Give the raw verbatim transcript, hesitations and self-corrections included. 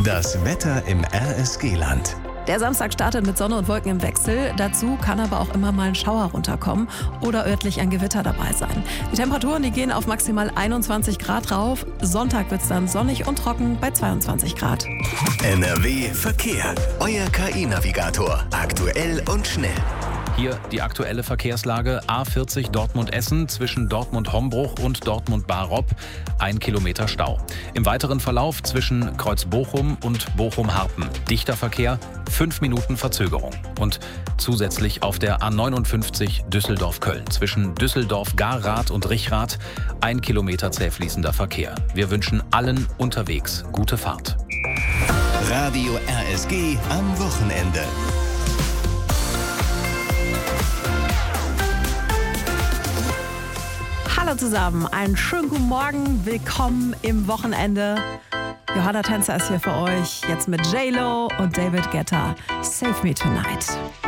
Das Wetter im R S G-Land. Der Samstag startet mit Sonne und Wolken im Wechsel. Dazu kann aber auch immer mal ein Schauer runterkommen oder örtlich ein Gewitter dabei sein. Die Temperaturen, die gehen auf maximal einundzwanzig Grad rauf. Sonntag wird es dann sonnig und trocken bei zweiundzwanzig Grad. N R W Verkehr. Euer K I-Navigator. Aktuell und schnell. Hier die aktuelle Verkehrslage. A vierzig Dortmund-Essen zwischen Dortmund-Hombruch und Dortmund-Barob. Ein Kilometer Stau. Im weiteren Verlauf zwischen Kreuz-Bochum und Bochum-Harpen. Dichter Verkehr, fünf Minuten Verzögerung. Und zusätzlich auf der A neunundfünfzig Düsseldorf-Köln zwischen Düsseldorf-Garrath und Richrath. Ein Kilometer zähfließender Verkehr. Wir wünschen allen unterwegs gute Fahrt. Radio R S G am Wochenende. Hallo zusammen, einen schönen guten Morgen, willkommen im Wochenende. Johanna Tänzer ist hier für euch, jetzt mit J-Lo und David Guetta. Save Me Tonight.